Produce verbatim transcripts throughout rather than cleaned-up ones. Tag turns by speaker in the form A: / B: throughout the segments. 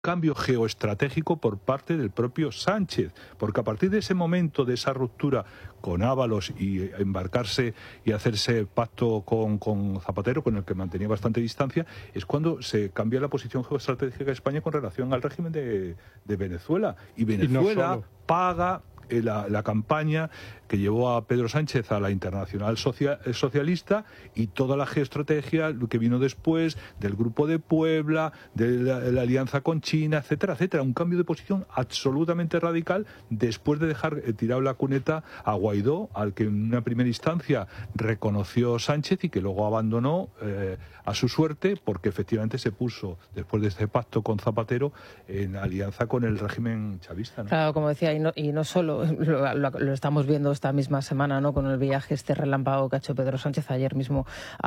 A: cambio geoestratégico por parte del propio Sánchez, porque a partir de ese momento, de esa ruptura con Ábalos y embarcarse y hacerse pacto con, con Zapatero, con el que mantenía bastante distancia, es cuando se cambia la posición geoestratégica de España con relación al régimen de, de Venezuela. Y Venezuela y no paga La, la campaña que llevó a Pedro Sánchez a la Internacional Social, Socialista, y toda la geoestrategia que vino después del Grupo de Puebla, de la, de la alianza con China, etcétera, etcétera. Un cambio de posición absolutamente radical después de dejar eh, tirado la cuneta a Guaidó, al que en una primera instancia reconoció Sánchez y que luego abandonó eh, a su suerte, porque efectivamente se puso, después de este pacto con Zapatero, en alianza con el régimen chavista, ¿no?
B: Claro, como decía, y no, y no solo Lo, lo, lo estamos viendo esta misma semana, ¿no?, con el viaje este relámpago que ha hecho Pedro Sánchez ayer mismo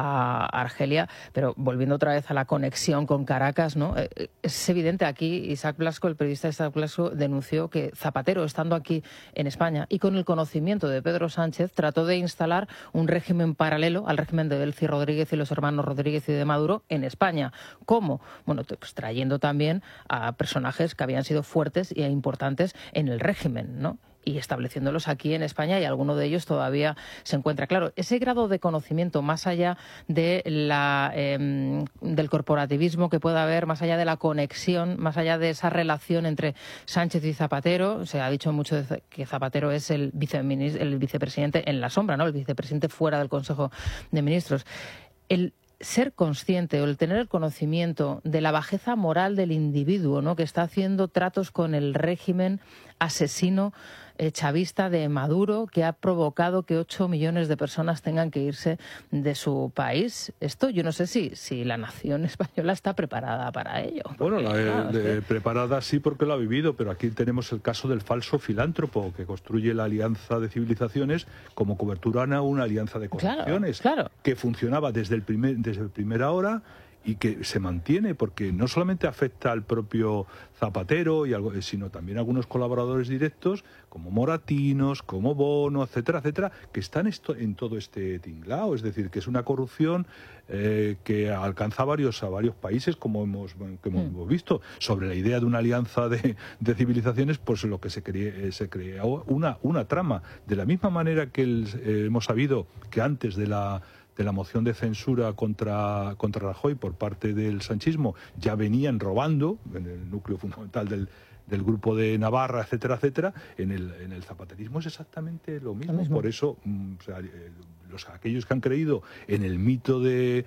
B: a Argelia, pero volviendo otra vez a la conexión con Caracas, ¿no? Eh, es evidente aquí, Isaac Blasco, el periodista Isaac Blasco, denunció que Zapatero, estando aquí en España y con el conocimiento de Pedro Sánchez, trató de instalar un régimen paralelo al régimen de Delcy Rodríguez y los hermanos Rodríguez y de Maduro en España. ¿Cómo? Bueno, pues trayendo también a personajes que habían sido fuertes e importantes en el régimen, ¿no?, y estableciéndolos aquí en España, y alguno de ellos todavía se encuentra. Claro, ese grado de conocimiento, más allá de la, eh, del corporativismo que pueda haber, más allá de la conexión, más allá de esa relación entre Sánchez y Zapatero, se ha dicho mucho de que Zapatero es el, el vicepresidente en la sombra, ¿no?, el vicepresidente fuera del Consejo de Ministros. El ser consciente o el tener el conocimiento de la bajeza moral del individuo, ¿no?, que está haciendo tratos con el régimen asesino eh, chavista de Maduro, que ha provocado que ocho millones de personas tengan que irse de su país. Esto yo no sé si, si la nación española está preparada para ello. Porque,
A: bueno, la,
B: claro,
A: de,
B: es que...
A: preparada sí, porque lo ha vivido, pero aquí tenemos el caso del falso filántropo que construye la alianza de civilizaciones como cobertura a una alianza de conexiones,
B: claro, claro,
A: que funcionaba desde el primer, desde la primera hora, y que se mantiene, porque no solamente afecta al propio Zapatero, y algo, sino también a algunos colaboradores directos, como Moratinos, como Bono, etcétera, etcétera, que están esto, en todo este tinglao. Es decir, que es una corrupción eh, que alcanza a varios, a varios países, como hemos, que hemos mm. visto. Sobre la idea de una alianza de, de civilizaciones, pues lo que se, crea, se creó una, una trama. De la misma manera que el, eh, hemos sabido que antes de la de la moción de censura contra, contra Rajoy por parte del sanchismo, ya venían robando, en el núcleo fundamental del, del grupo de Navarra, etcétera, etcétera. En el, en el zapaterismo es exactamente lo mismo. Lo mismo. Por eso, o sea, los, aquellos que han creído en el mito de,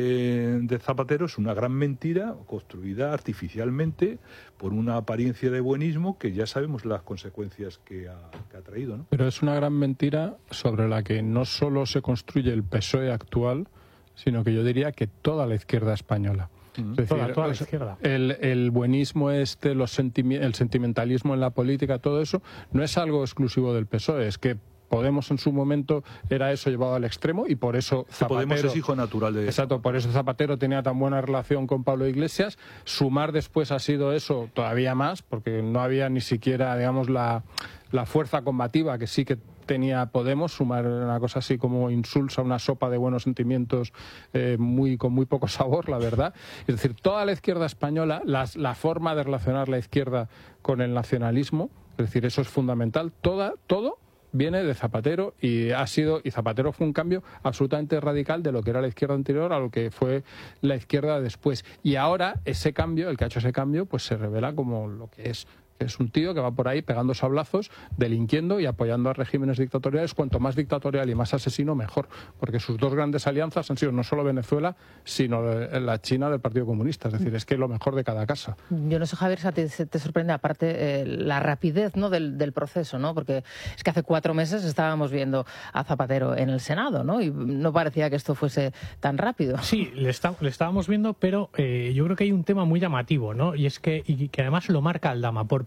A: de, de Zapatero es una gran mentira construida artificialmente por una apariencia de buenismo que ya sabemos las consecuencias que ha, que ha traído, ¿no?
C: Pero es una gran mentira sobre la que no solo se construye el P S O E actual, sino que yo diría que toda la izquierda española.
D: Es decir, toda, toda la izquierda.
C: El, el buenismo este, los sentimi el sentimentalismo en la política, todo eso, no es algo exclusivo del P S O E, es que Podemos en su momento era eso llevado al extremo, y por eso Zapatero...
A: Podemos es hijo natural de...
C: Exacto, por eso Zapatero tenía tan buena relación con Pablo Iglesias. Sumar después ha sido eso todavía más, porque no había ni siquiera, digamos, la, la fuerza combativa que sí que tenía Podemos. Sumar una cosa así como insulsa, una sopa de buenos sentimientos eh, muy con muy poco sabor, la verdad. Es decir, toda la izquierda española, las, la forma de relacionar la izquierda con el nacionalismo, es decir, eso es fundamental, toda, todo viene de Zapatero, y ha sido y Zapatero fue un cambio absolutamente radical de lo que era la izquierda anterior a lo que fue la izquierda después. Y ahora ese cambio, el que ha hecho ese cambio, pues se revela como lo que es. Es un tío que va por ahí pegando sablazos, delinquiendo y apoyando a regímenes dictatoriales. Cuanto más dictatorial y más asesino, mejor. Porque sus dos grandes alianzas han sido no solo Venezuela, sino la China del Partido Comunista. Es decir, es que es lo mejor de cada casa.
B: Yo no sé, Javier, si a ti te sorprende, aparte, eh, la rapidez, ¿no?, del, del proceso, ¿no? Porque es que hace cuatro meses estábamos viendo a Zapatero en el Senado, ¿no? Y no parecía que esto fuese tan rápido.
D: Sí, le, está, le estábamos viendo, pero eh, yo creo que hay un tema muy llamativo, ¿no? Y es que, y que además lo marca Aldama. Por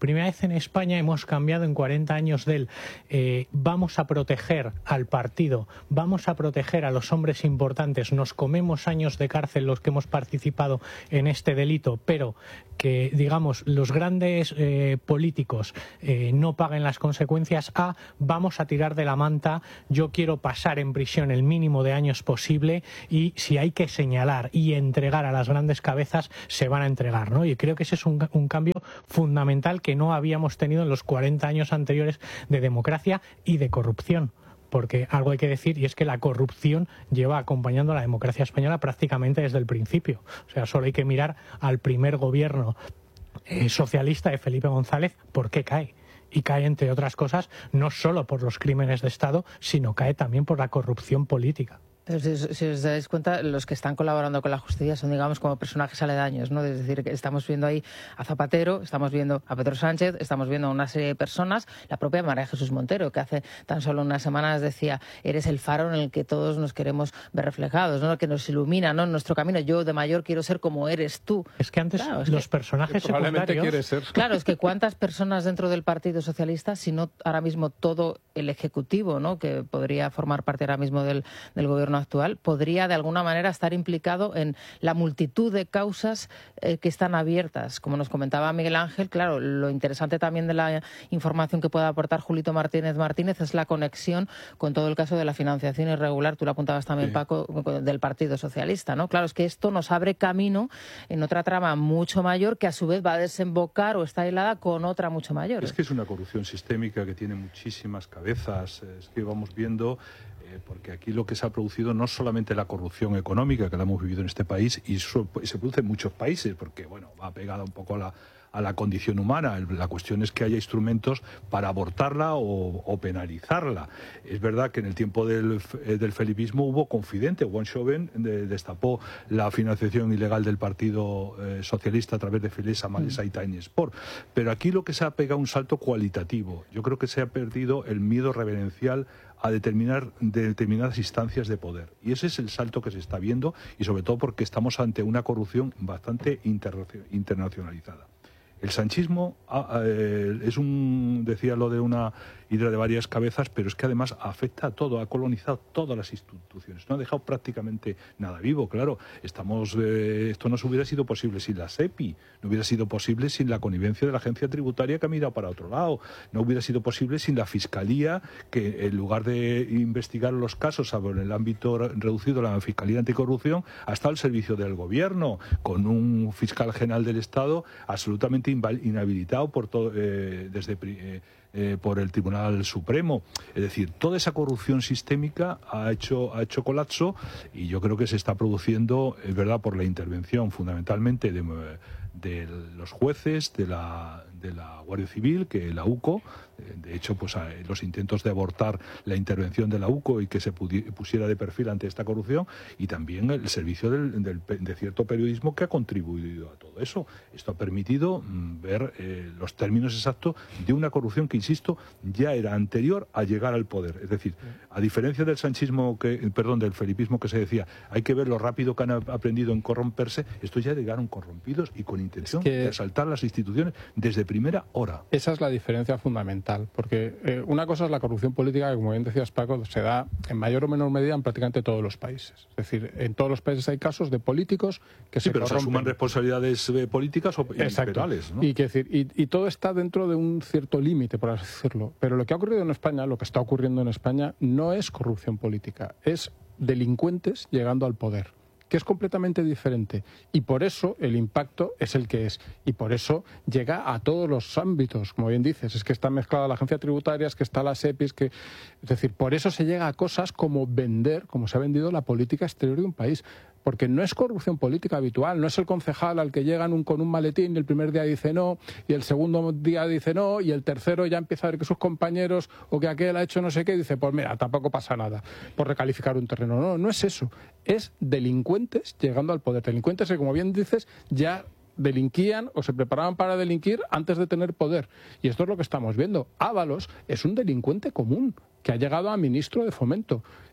D: primera vez en España hemos cambiado en cuarenta años del eh, vamos a proteger al partido, vamos a proteger a los hombres importantes, nos comemos años de cárcel los que hemos participado en este delito, pero que, digamos, los grandes eh, políticos eh, no paguen las consecuencias, a vamos a tirar de la manta, yo quiero pasar en prisión el mínimo de años posible y si hay que señalar y entregar a las grandes cabezas, se van a entregar, ¿no? Y creo que ese es un, un cambio fundamental que no habíamos tenido en los cuarenta años anteriores de democracia y de corrupción. Porque algo hay que decir, y es que la corrupción lleva acompañando a la democracia española prácticamente desde el principio. O sea, solo hay que mirar al primer gobierno eh, socialista de Felipe González, ¿por qué cae? Y cae, entre otras cosas, no solo por los crímenes de Estado, sino cae también por la corrupción política.
B: Pero si, si os dais cuenta, los que están colaborando con la justicia son, digamos, como personajes aledaños, ¿no? Es decir, que estamos viendo ahí a Zapatero, estamos viendo a Pedro Sánchez, estamos viendo a una serie de personas, la propia María Jesús Montero, que hace tan solo unas semanas decía, eres el faro en el que todos nos queremos ver reflejados, ¿no? Que nos ilumina, ¿no? En nuestro camino. Yo de mayor quiero ser como eres tú.
D: Es que antes
B: claro, es
D: los
B: que,
D: personajes
C: probablemente
D: secundarios...
C: quiere ser.
B: Claro, es que cuántas personas dentro del Partido Socialista, si no ahora mismo todo el Ejecutivo, ¿no? Que podría formar parte ahora mismo del, del Gobierno actual, podría de alguna manera estar implicado en la multitud de causas eh, que están abiertas. Como nos comentaba Miguel Ángel, claro, lo interesante también de la información que pueda aportar Julito Martínez Martínez es la conexión con todo el caso de la financiación irregular, tú lo apuntabas también, sí, Paco, del Partido Socialista, ¿no? Claro, es que esto nos abre camino en otra trama mucho mayor que a su vez va a desembocar o está hilada con otra mucho mayor.
A: Es que es una corrupción sistémica que tiene muchísimas cabezas, es que vamos viendo... porque aquí lo que se ha producido no solamente la corrupción económica que la hemos vivido en este país y eso se produce en muchos países porque bueno va pegada un poco a la, a la condición humana. La cuestión es que haya instrumentos para abortarla o, o penalizarla. Es verdad que en el tiempo del, del felipismo hubo confidente. Juan Joven de, destapó la financiación ilegal del Partido eh, Socialista a través de Filesa, Malesa y Tiny Sport. Pero aquí lo que se ha pegado un salto cualitativo. Yo creo que se ha perdido el miedo reverencial a determinar de determinadas instancias de poder. Y ese es el salto que se está viendo y sobre todo porque estamos ante una corrupción bastante internacionalizada. El sanchismo eh, es un, decía lo de una hidra de varias cabezas, pero es que además afecta a todo, ha colonizado todas las instituciones, no ha dejado prácticamente nada vivo, claro. Estamos, eh, esto no hubiera sido posible sin la SEPI, no hubiera sido posible sin la connivencia de la agencia tributaria que ha mirado para otro lado, no hubiera sido posible sin la Fiscalía que en lugar de investigar los casos en el ámbito reducido de la Fiscalía Anticorrupción ha estado al servicio del Gobierno, con un fiscal general del Estado absolutamente inhabilitado por todo, eh, desde eh, eh, por el Tribunal Supremo. Es decir, toda esa corrupción sistémica ha hecho ha hecho colapso y yo creo que se está produciendo, es verdad, por la intervención fundamentalmente de, de los jueces, de la de la Guardia Civil, que la U C O, de hecho, pues los intentos de abortar la intervención de la U C O y que se pusiera de perfil ante esta corrupción, y también el servicio del, del, de cierto periodismo que ha contribuido a todo eso. Esto ha permitido mm, ver eh, los términos exactos de una corrupción que, insisto, ya era anterior a llegar al poder. Es decir, a diferencia del sanchismo, que, perdón, del felipismo que se decía, hay que ver lo rápido que han aprendido en corromperse, estos ya llegaron corrompidos y con intención es que... de asaltar las instituciones desde primera hora.
C: Esa es la diferencia fundamental, porque eh, una cosa es la corrupción política que, como bien decías, Paco, se da en mayor o menor medida en prácticamente todos los países. Es decir, en todos los países hay casos de políticos que
A: sí,
C: se
A: pero
C: corrompen.
A: se asuman responsabilidades eh, políticas o penales, ¿no?
C: Y, que decir, y, y todo está dentro de un cierto límite, por así decirlo. Pero lo que ha ocurrido en España, lo que está ocurriendo en España, no es corrupción política, es delincuentes llegando al poder, que es completamente diferente, y por eso el impacto es el que es, y por eso llega a todos los ámbitos, como bien dices, es que está mezclada la agencia tributaria, es que está la SEPI, que, es decir, por eso se llega a cosas como vender, como se ha vendido la política exterior de un país, porque no es corrupción política habitual, no es el concejal al que llegan un, con un maletín y el primer día dice no, y el segundo día dice no, y el tercero ya empieza a ver que sus compañeros o que aquel ha hecho no sé qué, y dice, pues mira, tampoco pasa nada por recalificar un terreno. No, no es eso, es delincuentes llegando al poder, delincuentes que, como bien dices, ya delinquían o se preparaban para delinquir antes de tener poder. Y esto es lo que estamos viendo. Ábalos es un delincuente común que ha llegado a ministro de Fomento.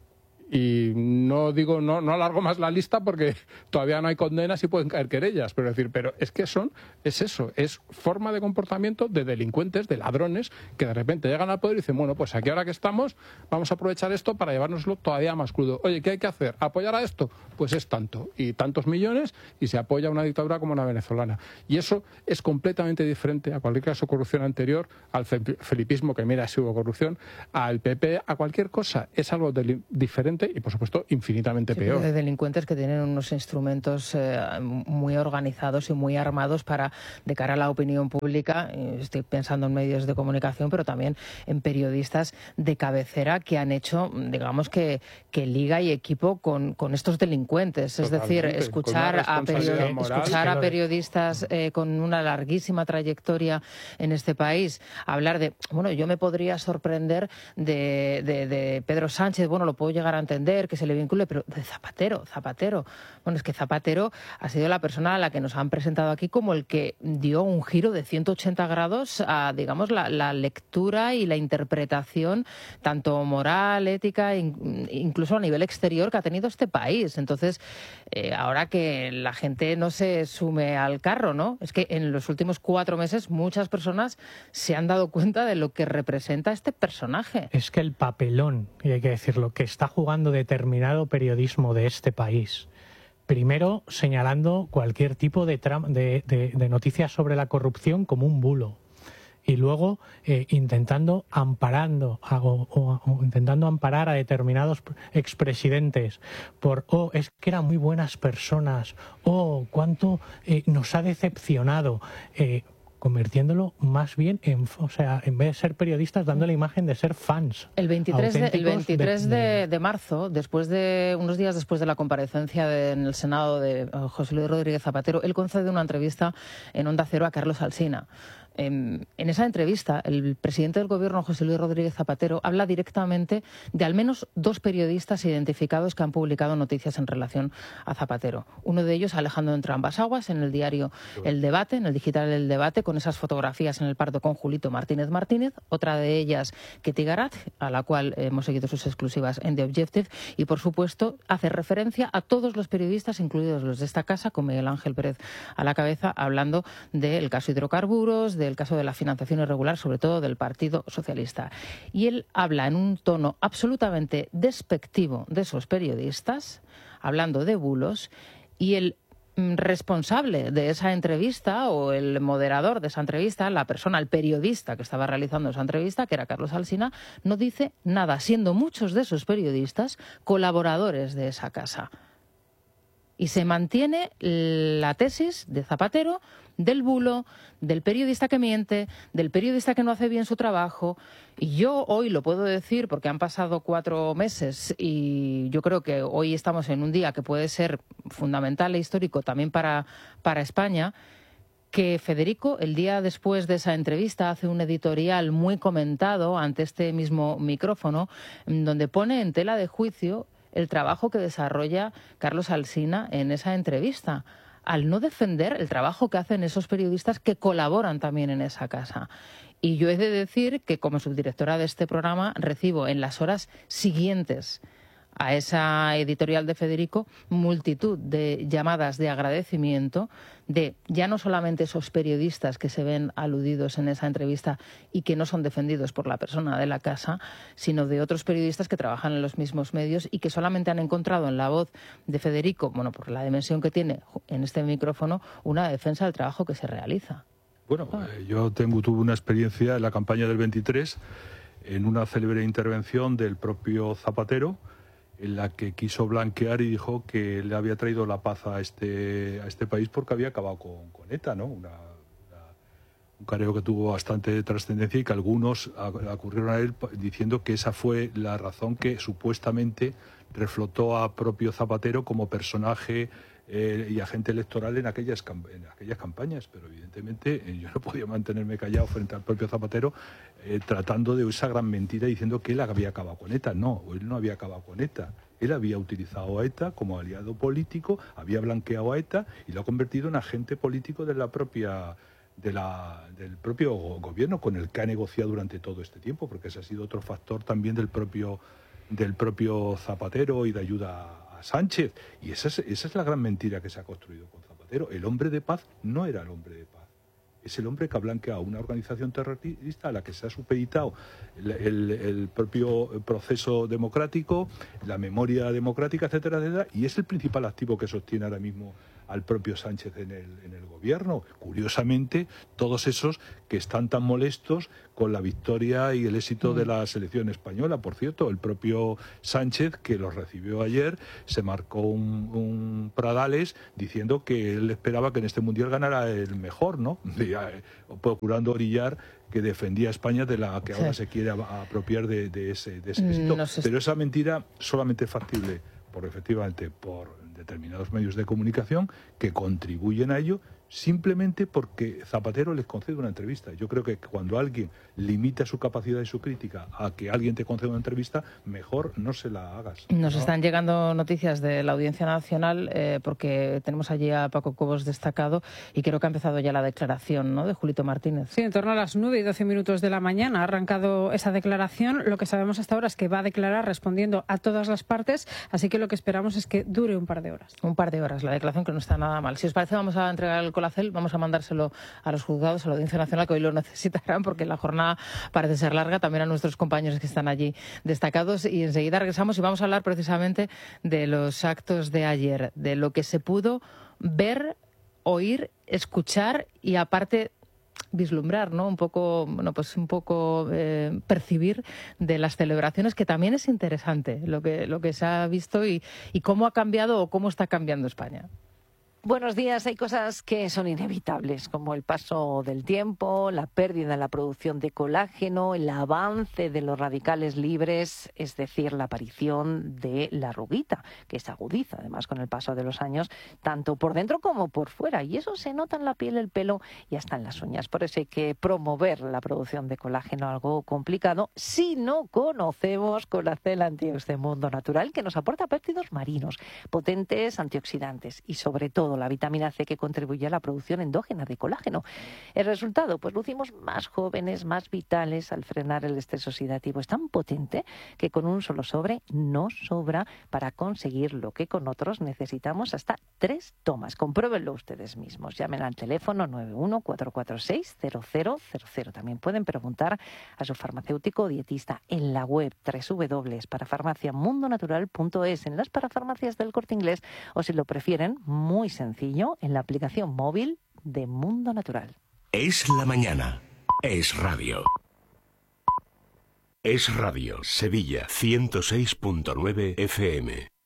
C: Y no digo, no, no alargo más la lista porque todavía no hay condenas y pueden caer querellas, pero decir, pero es que son, es eso, es forma de comportamiento de delincuentes, de ladrones, que de repente llegan al poder y dicen, bueno, pues aquí ahora que estamos, vamos a aprovechar esto para llevárnoslo todavía más crudo. Oye, ¿qué hay que hacer? ¿Apoyar a esto? Pues es tanto, y tantos millones, y se apoya una dictadura como la venezolana. Y eso es completamente diferente a cualquier caso de corrupción anterior, al felipismo, que mira si hubo corrupción, al P P, a cualquier cosa. Es algo diferente y, por supuesto, infinitamente
B: sí,
C: peor.
B: De delincuentes que tienen unos instrumentos eh, muy organizados y muy armados para, de cara a la opinión pública, estoy pensando en medios de comunicación, pero también en periodistas de cabecera que han hecho, digamos, que, que liga y equipo con, con estos delincuentes. Es
C: Totalmente,
B: decir, escuchar, a, period
C: moral,
B: escuchar a
C: claro.
B: periodistas eh, con una larguísima trayectoria en este país hablar de, bueno, yo me podría sorprender de, de, de Pedro Sánchez, bueno, lo puedo llegar a entender, que se le vincule, pero de Zapatero, Zapatero. Bueno, es que Zapatero ha sido la persona a la que nos han presentado aquí como el que dio un giro de ciento ochenta grados a, digamos, la, la lectura y la interpretación, tanto moral, ética, in, incluso a nivel exterior, que ha tenido este país. Entonces, eh, ahora que la gente no se sume al carro, ¿no? Es que en los últimos cuatro meses muchas personas se han dado cuenta de lo que representa este personaje.
D: Es que el papelón, y hay que decirlo, que está jugando determinado periodismo de este país, primero señalando cualquier tipo de, de, de, de noticias sobre la corrupción como un bulo, y luego eh, intentando amparando a, o, o, o intentando amparar a determinados expresidentes por, oh, es que eran muy buenas personas, oh, cuánto eh, nos ha decepcionado, eh, convirtiéndolo más bien en, o sea, en vez de ser periodistas, dando la imagen de ser fans.
B: El veintitrés, de, el veintitrés de,
D: de,
B: de marzo, después de unos días después de la comparecencia de, en el Senado de uh, José Luis Rodríguez Zapatero, él concede una entrevista en Onda Cero a Carlos Alsina. En esa entrevista, el presidente del Gobierno, José Luis Rodríguez Zapatero, habla directamente de al menos dos periodistas identificados que han publicado noticias en relación a Zapatero. Uno de ellos, Alejandro Entrambas-Aguas, en el diario El Debate, en el digital El Debate, con esas fotografías en el parto con Julito Martínez Martínez. Otra de ellas, Ketty Garat, a la cual hemos seguido sus exclusivas en The Objective. Y, por supuesto, hace referencia a todos los periodistas, incluidos los de esta casa, con Miguel Ángel Pérez a la cabeza, hablando del caso hidrocarburos, del caso de la financiación irregular, sobre todo del Partido Socialista. Y él habla en un tono absolutamente despectivo de esos periodistas, hablando de bulos, y el responsable de esa entrevista o el moderador de esa entrevista, la persona, el periodista que estaba realizando esa entrevista, que era Carlos Alsina, no dice nada, siendo muchos de esos periodistas colaboradores de esa casa. Y se mantiene la tesis de Zapatero del bulo, del periodista que miente, del periodista que no hace bien su trabajo. Y yo hoy lo puedo decir porque han pasado cuatro meses y yo creo que hoy estamos en un día que puede ser fundamental e histórico también para, para España, que Federico, el día después de esa entrevista, hace un editorial muy comentado ante este mismo micrófono, donde pone en tela de juicio el trabajo que desarrolla Carlos Alsina en esa entrevista, al no defender el trabajo que hacen esos periodistas que colaboran también en esa casa. Y yo he de decir que, como subdirectora de este programa, recibo en las horas siguientes a esa editorial de Federico multitud de llamadas de agradecimiento de ya no solamente esos periodistas que se ven aludidos en esa entrevista y que no son defendidos por la persona de la casa, sino de otros periodistas que trabajan en los mismos medios y que solamente han encontrado en la voz de Federico, bueno, por la dimensión que tiene en este micrófono, una defensa del trabajo que se realiza.
A: Bueno, eh, yo tengo, tuve una experiencia en la campaña del veintitrés, en una célebre intervención del propio Zapatero, en la que quiso blanquear y dijo que le había traído la paz a este, a este país porque había acabado con, con ETA, ¿no? Una, una, un careo que tuvo bastante trascendencia y que algunos acurrieron a él diciendo que esa fue la razón que supuestamente reflotó a propio Zapatero como personaje eh, y agente electoral en aquellas, en aquellas campañas, pero evidentemente eh, yo no podía mantenerme callado frente al propio Zapatero eh, tratando de esa gran mentira diciendo que él había acabado con ETA. No, él no había acabado con ETA. Él había utilizado a ETA como aliado político, había blanqueado a ETA y lo ha convertido en agente político de la propia, de la, del propio gobierno con el que ha negociado durante todo este tiempo, porque ese ha sido otro factor también del propio del propio Zapatero y de ayuda a Sánchez. Y esa es, esa es la gran mentira que se ha construido con Zapatero. El hombre de paz no era el hombre de paz. Es el hombre que ha blanqueado una organización terrorista a la que se ha supeditado el, el, el propio proceso democrático, la memoria democrática, etcétera, etcétera, y es el principal activo que sostiene ahora mismo al propio Sánchez en el, en el gobierno. Curiosamente, todos esos que están tan molestos con la victoria y el éxito mm. de la selección española. Por cierto, el propio Sánchez, que los recibió ayer, se marcó un, un Pradales diciendo que él esperaba que en este Mundial ganara el mejor, ¿no? Procurando orillar que defendía a España de la que ahora sí. se quiere apropiar de, de ese, de ese éxito. No sé. Pero esa mentira solamente es factible por efectivamente por determinados medios de comunicación que contribuyen a ello simplemente porque Zapatero les concede una entrevista. Yo creo que cuando alguien limita su capacidad y su crítica a que alguien te conceda una entrevista, mejor no se la hagas.
B: Nos
A: ¿no?
B: están llegando noticias de la Audiencia Nacional eh, porque tenemos allí a Paco Cobos destacado y creo que ha empezado ya la declaración, ¿no?, de Julito Martínez.
E: Sí, en torno a las nueve y doce minutos de la mañana ha arrancado esa declaración. Lo que sabemos hasta ahora es que va a declarar respondiendo a todas las partes, así que lo que esperamos es que dure un par de horas.
B: Un par de horas, la declaración que no está nada mal. Si os parece, vamos a entregar el colacel, vamos a mandárselo a los juzgados, a la Audiencia Nacional, que hoy lo necesitarán porque la jornada parece ser larga, también a nuestros compañeros que están allí destacados, y enseguida regresamos y vamos a hablar precisamente de los actos de ayer, de lo que se pudo ver, oír, escuchar y aparte vislumbrar, ¿no? Un poco, bueno, pues un poco eh, percibir de las celebraciones, que también es interesante lo que lo que se ha visto y, y cómo ha cambiado o cómo está cambiando España.
F: Buenos días. Hay cosas que son inevitables, como el paso del tiempo, la pérdida en la producción de colágeno, el avance de los radicales libres, es decir, la aparición de la arruguita, que se agudiza además con el paso de los años, tanto por dentro como por fuera. Y eso se nota en la piel, el pelo y hasta en las uñas. Por eso hay que promover la producción de colágeno, algo complicado, si no conocemos Colacel Antiox de Mundo Natural, que nos aporta péptidos marinos, potentes antioxidantes y sobre todo la vitamina C, que contribuye a la producción endógena de colágeno. El resultado, pues lucimos más jóvenes, más vitales al frenar el estrés oxidativo. Es tan potente que con un solo sobre nos sobra para conseguir lo que con otros necesitamos hasta tres tomas. Compruébenlo ustedes mismos. Llamen al teléfono nueve uno cuatro cuatro seis cero cero cero cero. También pueden preguntar a su farmacéutico o dietista en la web doble u doble u doble u punto parafarmacia mundo natural punto es, en las parafarmacias del Corte Inglés, o si lo prefieren, muy sencillo, en la aplicación móvil de Mundo Natural.
G: Es la mañana. Es radio. Es radio. Sevilla ciento seis punto nueve F M.